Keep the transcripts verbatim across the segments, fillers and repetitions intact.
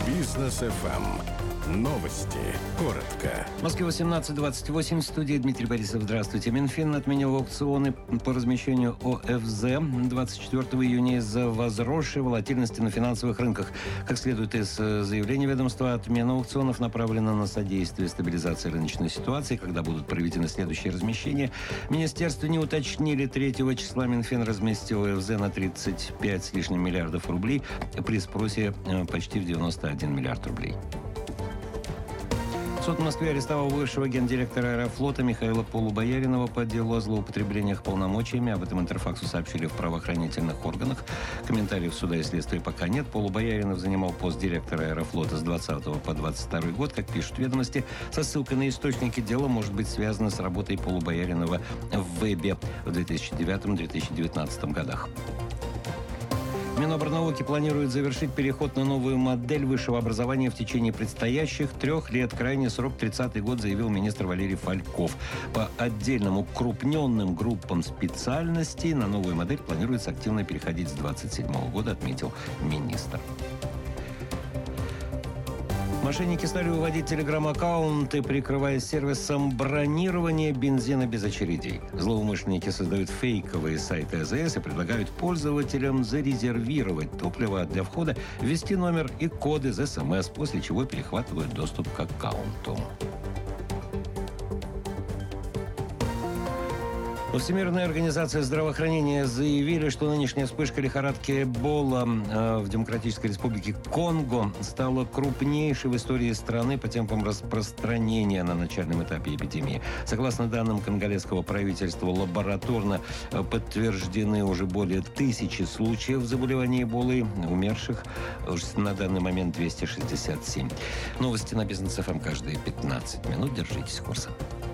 Бизнес эф эм. Новости. Коротко. В Москве восемнадцать двадцать восемь. В студии Дмитрий Борисов. Здравствуйте. Минфин отменил аукционы по размещению о эф зэ двадцать четвёртого июня из-за возросшей волатильности на финансовых рынках. Как следует из заявления ведомства, отмена аукционов направлена на содействие стабилизации рыночной ситуации, когда будут проведены следующие размещения. Министерство не уточнили. третьего числа Минфин разместил о эф зэ на тридцать пять с лишним миллиардов рублей при спросе почти в девяносто один миллиард рублей. Суд в Москве арестовал бывшего гендиректора Аэрофлота Михаила Полубояринова по делу о злоупотреблениях полномочиями. Об этом Интерфаксу сообщили в правоохранительных органах. Комментариев суда и следствия пока нет. Полубояринов занимал пост директора Аэрофлота с двадцатого по двадцать второй год. Как пишут ведомости, со ссылкой на источники дела может быть связано с работой Полубояринова в ВЭБе в две тысячи девятом - две тысячи девятнадцатом годах. Минобрнауки планирует завершить переход на новую модель высшего образования в течение предстоящих трех лет. Крайний срок тридцатый год, заявил министр Валерий Фальков. По отдельным укрупненным группам специальностей на новую модель планируется активно переходить с двадцать седьмого года, отметил министр. Мошенники стали выводить телеграм-аккаунты, прикрываясь сервисом бронирования бензина без очередей. Злоумышленники создают фейковые сайты а зэ эс и предлагают пользователям зарезервировать топливо для входа, ввести номер и код из эс эм эс, после чего перехватывают доступ к аккаунту. Всемирная организация здравоохранения заявили, что нынешняя вспышка лихорадки Эбола э, в Демократической Республике Конго стала крупнейшей в истории страны по темпам распространения на начальном этапе эпидемии. Согласно данным конголезского правительства, лабораторно подтверждены уже более тысячи случаев заболевания Эболой, умерших на данный момент двести шестьдесят семь. Новости на Бизнес эф эм каждые пятнадцать минут. Держитесь курса.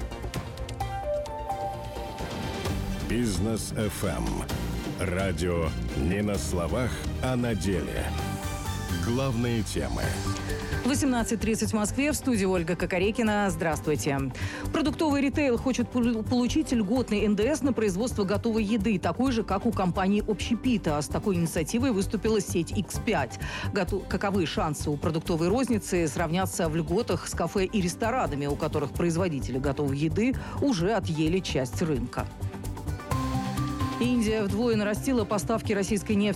Бизнес эф эм. Радио не на словах, а на деле. Главные темы. восемнадцать тридцать в Москве. В студии Ольга Кокорекина. Здравствуйте. Продуктовый ритейл хочет получить льготный эн дэ эс на производство готовой еды, такой же, как у компании «Общепита». С такой инициативой выступила сеть икс пять. Готов... Каковы шансы у продуктовой розницы сравняться в льготах с кафе и ресторанами, у которых производители готовой еды уже отъели часть рынка? Индия вдвое нарастила поставки российской нефти